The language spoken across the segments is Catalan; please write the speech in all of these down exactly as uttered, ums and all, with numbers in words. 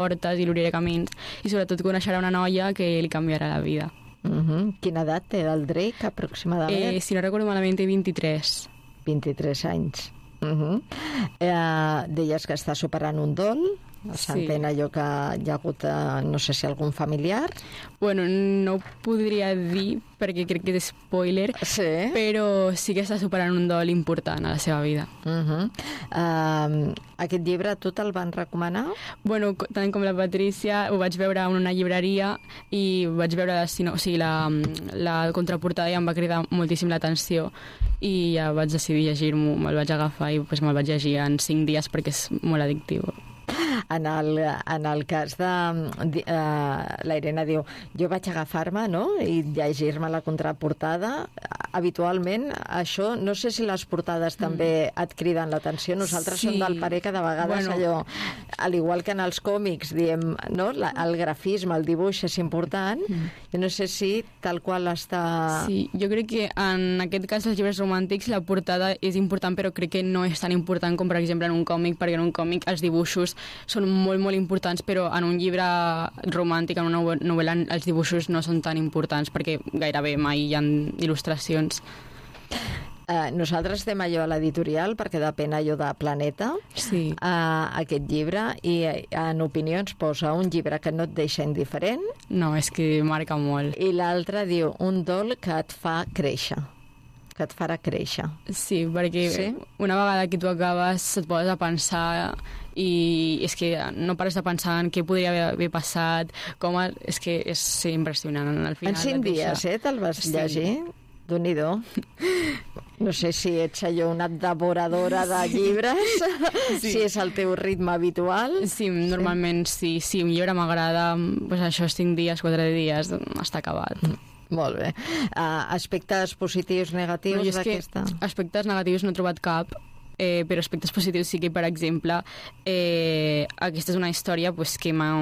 portes i l'obriré camins, i sobretot coneixerà una noia que li canviarà la vida. Uh-huh. Quina edat té el Drake, aproximadament? Eh, si no recordo malament, té vint-i-tres. vint-i-tres anys. Uh-huh. Eh, deies que està superant un dol, s'entén allò que hi ha hagut, eh, no sé si algun familiar. Bueno, no ho podria dir perquè crec que és spoiler, sí. Però sí que està superant un dol important a la seva vida. Uh-huh. Uh, aquest llibre tu te'l van recomanar? Bueno, tant com la Patrícia, ho vaig veure en una llibreria i vaig veure la, o sigui, la, la contraportada i em va cridar moltíssim l'atenció i ja vaig decidir llegir-m'ho, me'l vaig agafar i pues, me'l vaig llegir en cinc dies perquè és molt addictiu. En el, en el cas de... Uh, la Irene diu, jo vaig agafar-me, no?, i llegir-me la contraportada. Habitualment, això, no sé si les portades mm. també et criden l'atenció. Nosaltres sí. som del parer que de vegades bueno. allò, al igual que en els còmics, diem, no?, la, el grafisme, el dibuix és important. Mm. Jo no sé si tal qual està... Sí, jo crec que en aquest cas dels llibres romàntics la portada és important, però crec que no és tan important com, per exemple, en un còmic, perquè en un còmic els dibuixos són molt, molt importants, però en un llibre romàntic, en una novel·la, els dibuixos no són tan importants perquè gairebé mai hi ha il·lustracions. Uh, nosaltres estem allò a l'editorial perquè depèn allò de Planeta, sí. uh, aquest llibre, i en opinions posa un llibre que no et deixa indiferent. No, és que marca molt. I l'altre diu un dol que et fa créixer, que et farà créixer. Sí, perquè sí? una vegada que tu acabes et poses a pensar i és que no pares de pensar en què podria haver, haver passat, com a... és que és sí, impressionant. Al final, en cinc dies, eh, te'l vas sí. llegir? Déu-n'hi-do. No sé si ets allò una devoradora de llibres, sí. si és el teu ritme habitual. Sí, normalment sí. Si sí, un llibre m'agrada, doncs això, cinc dies, quatre dies, està acabat. Molt bé. Uh, aspectes positius, negatius no, d'aquesta? Aspectes negatius no he trobat cap, eh, però aspectes positius sí que, per exemple, eh, aquesta és una història pues, que m'ha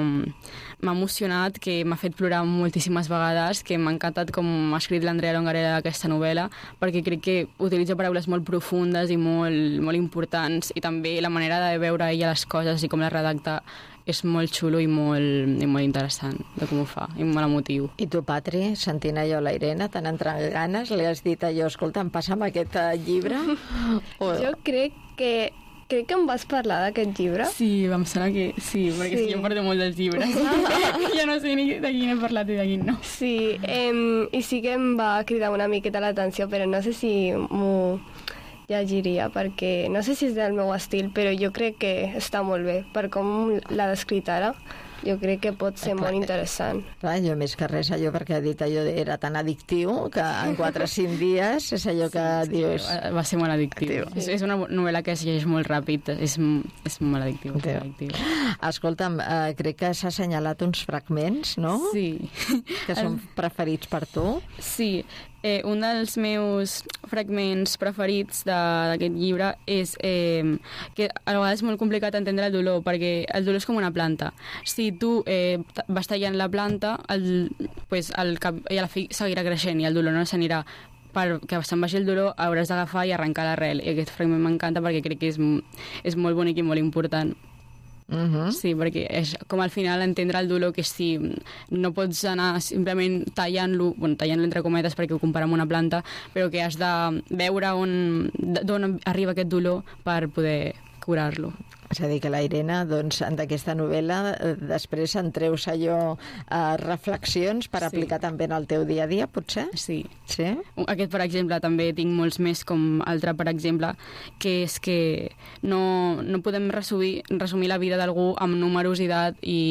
emocionat, que m'ha fet plorar moltíssimes vegades, que m'ha encantat com ha escrit l'Andrea Longarella d'aquesta novel·la, perquè crec que utilitza paraules molt profundes i molt, molt importants, i també la manera de veure ella les coses i com les redacta és molt xulo i molt, i molt interessant de com ho fa, i molt emotiu. I tu, Patri, sentint allò la Irene, t'han entrat ganes? Li has dit allò, escolta, em passa'm aquest llibre? O... Jo crec que crec que em vas parlar d'aquest llibre. Sí, em sembla que sí, perquè sí. jo parlo molt dels llibres. Ja no sé ni de quin he parlat i de quin no. Sí, eh, i sí que em va cridar una miqueta l'atenció, però no sé si m'ho llegiria, perquè no sé si és del meu estil, però jo crec que està molt bé, per com l'ha descrit ara. Jo crec que pot ser clar, molt interessant. Clar, jo més que res, allò perquè ha dit allò era tan addictiu que en quatre o cinc dies és allò que sí, dius... Va, va ser molt addictiu. Sí. És, és una novel·la que es llegeix molt ràpid, és, és molt addictiu. És molt addictiu. Escolta'm, eh, crec que s'ha assenyalat uns fragments, no? Sí. Que són preferits per tu. Sí. Eh, un dels meus fragments preferits d'aquest llibre és eh, que a vegades és molt complicat entendre el dolor, perquè el dolor és com una planta. Si tu eh, vas tallant la planta, el, pues, el cap, i a la fi seguirà creixent i el dolor no s'anirà. Perquè se'n vagi el dolor hauràs d'agafar i arrencar l'arrel. I aquest fragment m'encanta perquè crec que és, és molt bonic i molt important. Uh-huh. Sí, perquè és com al final entendre el dolor, que si no pots anar simplement tallant-lo, bueno, tallant-lo entre cometes perquè ho compara amb una planta, però que has de veure on, d'on arriba aquest dolor per poder curar-lo. És a dir, que la Irene, doncs, d'aquesta novel·la, després en treus allò eh, reflexions per sí. aplicar també en el teu dia a dia, potser? Sí. Sí? Aquest, per exemple, també tinc molts més, com altre, per exemple, que és que no, no podem resumir, resumir la vida d'algú amb números i, edat i,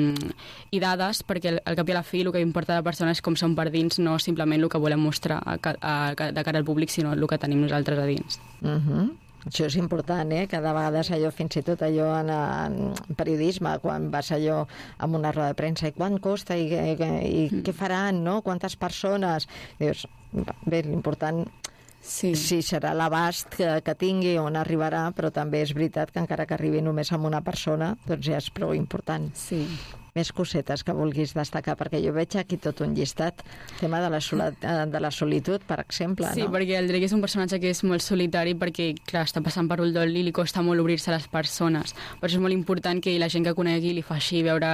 i dades, perquè al cap i a la fi el que importa a la persona és com som per dins, no simplement el que volem mostrar a, a, a, de cara al públic, sinó el que tenim nosaltres a dins. Mhm. Uh Això és important, eh? Que de vegades allò, fins i tot allò en, en periodisme, quan vas allò amb una roda de premsa, i quant costa, i, i, i mm. què faran, no? Quantes persones? Dius, bé, l'important sí. si serà l'abast que, que tingui, on arribarà, però també és veritat que encara que arribi només amb una persona, doncs ja és prou important. Sí. Més cosetes que vulguis destacar, perquè jo veig aquí tot un llistat. Tema de la, sola, de la solitud, per exemple, sí, no? perquè el Drake és un personatge que és molt solitari perquè, clar, està passant per un dol i li costa molt obrir-se a les persones. Per això és molt important que la gent que conegui li faci veure